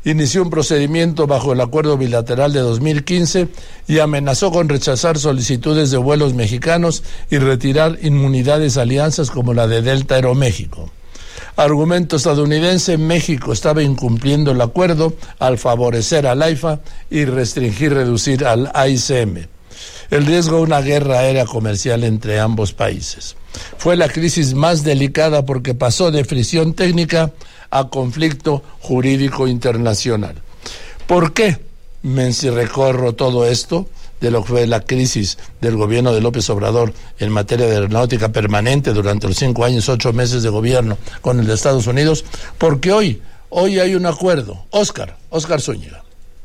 inició un procedimiento bajo el acuerdo bilateral de 2015 y amenazó con rechazar solicitudes de vuelos mexicanos y retirar inmunidades a alianzas como la de Delta Aeroméxico. Argumento estadounidense: México estaba incumpliendo el acuerdo al favorecer al AIFA y reducir al AICM. El riesgo de una guerra aérea comercial entre ambos países. Fue la crisis más delicada porque pasó de fricción técnica a conflicto jurídico internacional. ¿Por qué si recorro todo esto de lo que fue la crisis del gobierno de López Obrador en materia de aeronáutica permanente durante los 5 años, 8 meses de gobierno con el de Estados Unidos? Porque hoy hay un acuerdo. Oscar Zúñiga.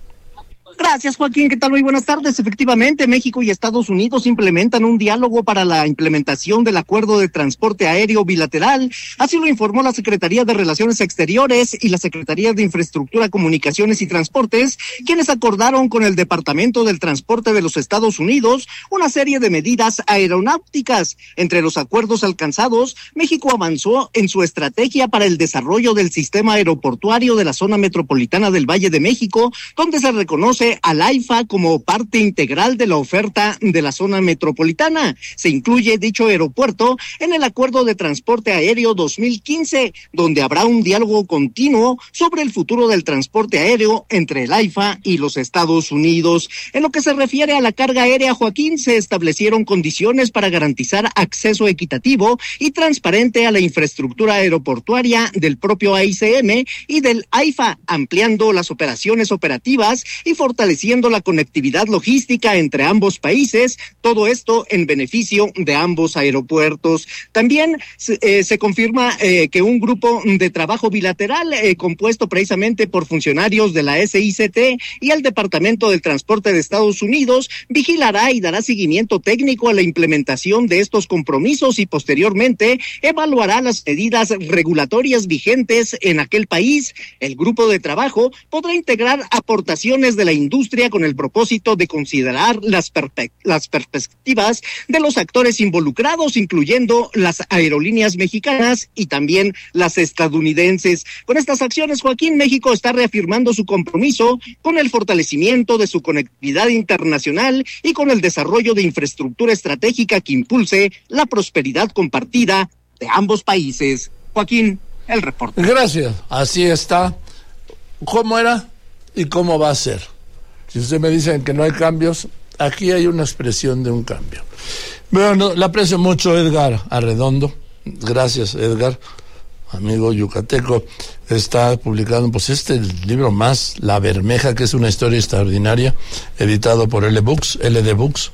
Gracias, Joaquín. ¿Qué tal? Muy buenas tardes. Efectivamente, México y Estados Unidos implementan un diálogo para la implementación del acuerdo de transporte aéreo bilateral. Así lo informó la Secretaría de Relaciones Exteriores y la Secretaría de Infraestructura, Comunicaciones y Transportes, quienes acordaron con el Departamento del Transporte de los Estados Unidos una serie de medidas aeronáuticas. Entre los acuerdos alcanzados, México avanzó en su estrategia para el desarrollo del sistema aeroportuario de la zona metropolitana del Valle de México, donde se reconoce al AIFA como parte integral de la oferta de la zona metropolitana. Se incluye dicho aeropuerto en el Acuerdo de Transporte Aéreo 2015, donde habrá un diálogo continuo sobre el futuro del transporte aéreo entre el AIFA y los Estados Unidos. En lo que se refiere a la carga aérea, Joaquín, se establecieron condiciones para garantizar acceso equitativo y transparente a la infraestructura aeroportuaria del propio AICM y del AIFA, ampliando las operaciones operativas y fortaleciendo la conectividad logística entre ambos países, todo esto en beneficio de ambos aeropuertos. También se confirma que un grupo de trabajo bilateral compuesto precisamente por funcionarios de la SICT y el Departamento del Transporte de Estados Unidos vigilará y dará seguimiento técnico a la implementación de estos compromisos y posteriormente evaluará las medidas regulatorias vigentes en aquel país. El grupo de trabajo podrá integrar aportaciones de la industria con el propósito de considerar las perspectivas de los actores involucrados, incluyendo las aerolíneas mexicanas y también las estadounidenses. Con estas acciones, Joaquín, México está reafirmando su compromiso con el fortalecimiento de su conectividad internacional y con el desarrollo de infraestructura estratégica que impulse la prosperidad compartida de ambos países. Joaquín, el reporte. Gracias. Así está. ¿Cómo era y cómo va a ser? Si usted me dice que no hay cambios, aquí hay una expresión de un cambio. Bueno, le aprecio mucho, Edgar Arredondo. Gracias, Edgar, amigo yucateco. Está publicando este libro más, La Bermeja, que es una historia extraordinaria, editado por LD Books.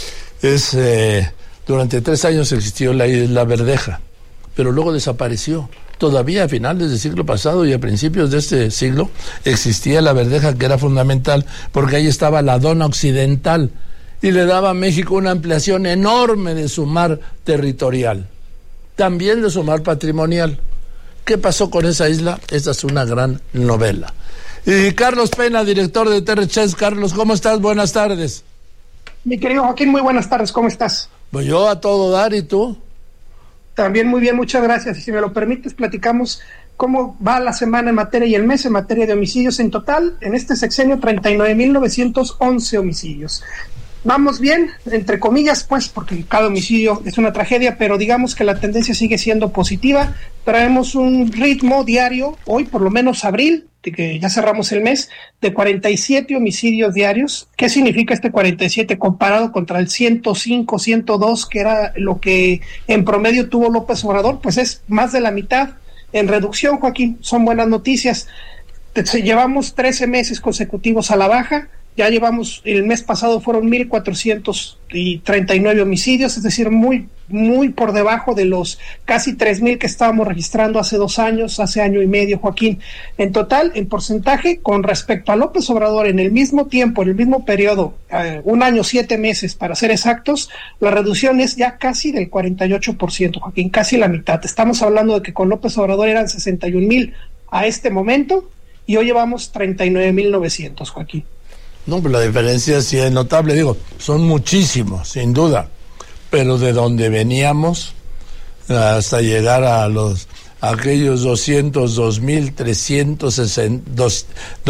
Durante 3 años existió la isla Verdeja, pero luego desapareció. Todavía a finales del siglo pasado y a principios de este siglo existía la Verdeja, que era fundamental porque ahí estaba la Dona Occidental y le daba a México una ampliación enorme de su mar territorial, también de su mar patrimonial. ¿Qué pasó con esa isla? Esta es una gran novela. Y Carlos Pena, director de Terre Chess. Carlos, ¿cómo estás? Buenas tardes. Mi querido Joaquín, muy buenas tardes, ¿cómo estás? Pues yo a todo dar, ¿y tú? También muy bien, muchas gracias. Y si me lo permites, platicamos cómo va la semana en materia y el mes en materia de homicidios. En total, en este sexenio, 39,911 homicidios. Vamos bien, entre comillas, pues, porque cada homicidio es una tragedia, pero digamos que la tendencia sigue siendo positiva. Traemos un ritmo diario, hoy por lo menos abril, de que ya cerramos el mes, de 47 homicidios diarios. ¿Qué significa este 47 comparado contra el 105, 102, que era lo que en promedio tuvo López Obrador? Pues es más de la mitad en reducción, Joaquín. Son buenas noticias. Llevamos 13 meses consecutivos a la baja. Ya llevamos, el mes pasado fueron 1,439 homicidios, es decir, muy por debajo de los casi 3,000 que estábamos registrando hace 2 años, hace año y medio, Joaquín. En total, en porcentaje, con respecto a López Obrador, en el mismo tiempo, en el mismo periodo, 1 año, 7 meses para ser exactos, la reducción es ya casi del 48%, Joaquín, casi la mitad. Estamos hablando de que con López Obrador eran 61,000 a este momento, y hoy llevamos 39,900, Joaquín. No, pues la diferencia sí es notable, son muchísimos, sin duda, pero de donde veníamos hasta llegar a aquellos 202,360